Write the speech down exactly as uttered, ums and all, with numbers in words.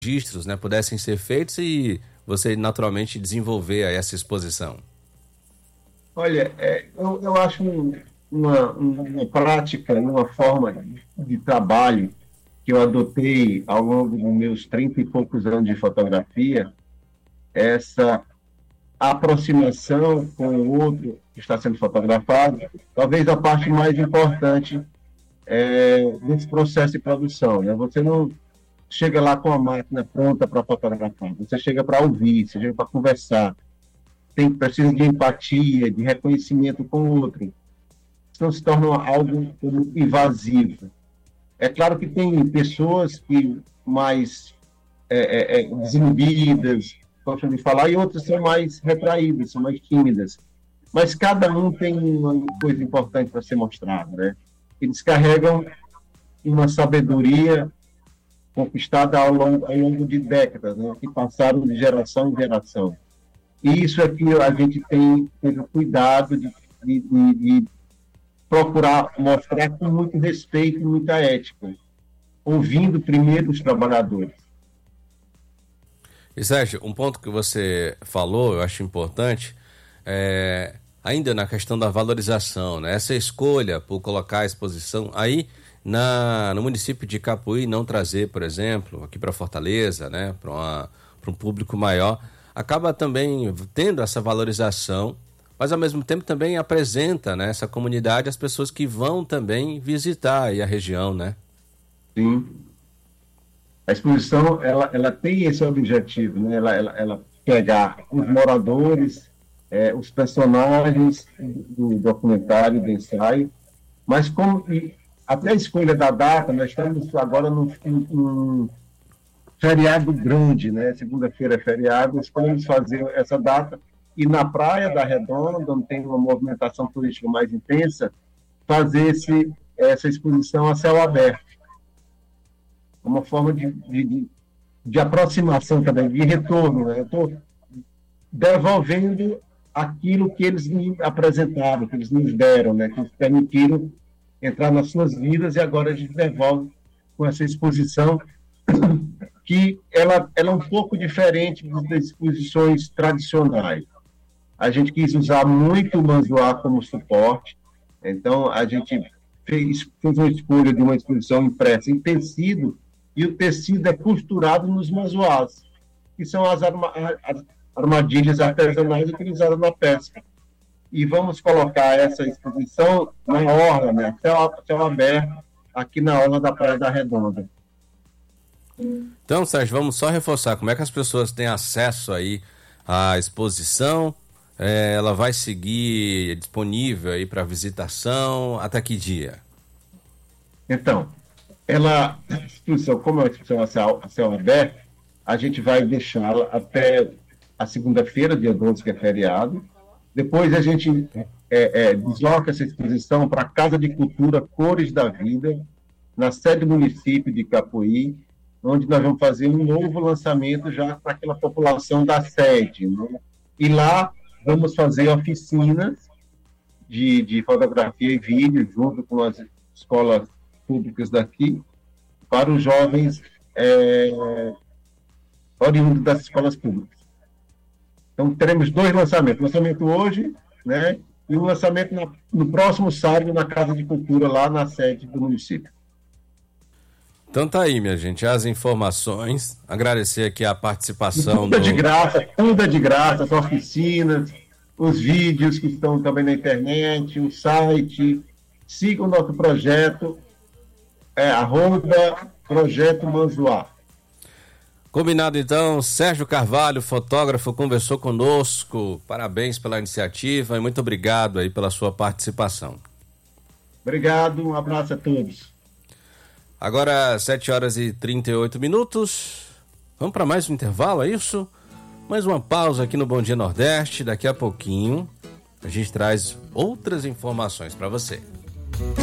registros, né, pudessem ser feitos e você naturalmente desenvolver aí essa exposição? Olha, é, eu, eu acho um- uma, uma prática, uma forma de, de trabalho que eu adotei ao longo dos meus trinta e poucos anos de fotografia, essa aproximação com o outro que está sendo fotografado, talvez a parte mais importante é, desse processo de produção. Né? Você não chega lá com a máquina pronta para fotografar, você chega para ouvir, você chega para conversar, tem precisa de empatia, de reconhecimento com o outro. Não se torna algo como invasivo. É claro que tem pessoas que mais é, é, é, desinibidas, gostam de falar, e outras são mais retraídas, são mais tímidas. Mas cada um tem uma coisa importante para ser mostrada, né? Eles carregam uma sabedoria conquistada ao longo, ao longo de décadas, né? Que passaram de geração em geração. E isso é que a gente tem, tem o cuidado de, de, de, de procurar mostrar com muito respeito e muita ética, ouvindo primeiro os trabalhadores. E Sérgio, um ponto que você falou, eu acho importante, é, ainda na questão da valorização, né? Essa escolha por colocar a exposição aí na, no município de Capuí, não trazer, por exemplo, aqui para Fortaleza, né? Para um público maior, acaba também tendo essa valorização, mas ao mesmo tempo também apresenta, né, essa comunidade, as pessoas que vão também visitar aí a região, né? Sim. A exposição, ela, ela tem esse objetivo, né? Ela, ela, ela pegar os moradores, é, os personagens do documentário, do ensaio, mas como e até a escolha da data, nós estamos agora num, num feriado grande, né? Segunda-feira é feriado, escolhemos fazer essa data e na Praia da Redonda, onde tem uma movimentação turística mais intensa, fazer esse, essa exposição a céu aberto. Uma forma de, de, de aproximação também, de retorno. Né? Eu estou devolvendo aquilo que eles me apresentaram, que eles nos deram, né? Que nos permitiram entrar nas suas vidas, e agora a gente devolve com essa exposição que ela, ela é um pouco diferente das exposições tradicionais. A gente quis usar muito o manzoá como suporte, então a gente fez, fez uma escolha de uma exposição impressa em tecido, e o tecido é costurado nos manzoás, que são as, arma, as armadilhas artesanais utilizadas na pesca. E vamos colocar essa exposição na orla, né, céu, céu aberto, aqui na orla da Praia da Redonda. Então, Sérgio, vamos só reforçar como é que as pessoas têm acesso aí à exposição. É, ela vai seguir disponível aí para visitação até que dia? Então, ela, a exposição, como é uma exposição a céu, a céu aberto, a gente vai deixá-la até a segunda-feira, dia doze, que é feriado. Depois a gente é, é, desloca essa exposição para a Casa de Cultura Cores da Vida, na sede do município de Capuí, onde nós vamos fazer um novo lançamento já para aquela população da sede, né? E lá vamos fazer oficinas de, de fotografia e vídeo, junto com as escolas públicas daqui, para os jovens é, oriundos das escolas públicas. Então, teremos dois lançamentos. Lançamento hoje, né? E um lançamento na, no próximo sábado na Casa de Cultura, lá na sede do município. Então tá aí, minha gente, as informações. Agradecer aqui a participação tudo do... de graça, tudo é de graça, as oficinas, os vídeos que estão também na internet, o site. Sigam o nosso projeto, é arroba Projeto Manzoá. Combinado então, Sérgio Carvalho, fotógrafo, conversou conosco. Parabéns pela iniciativa e muito obrigado aí pela sua participação. Obrigado, um abraço a todos. Agora, sete horas e trinta e oito minutos. Vamos para mais um intervalo, é isso? Mais uma pausa aqui no Bom Dia Nordeste. Daqui a pouquinho a gente traz outras informações para você.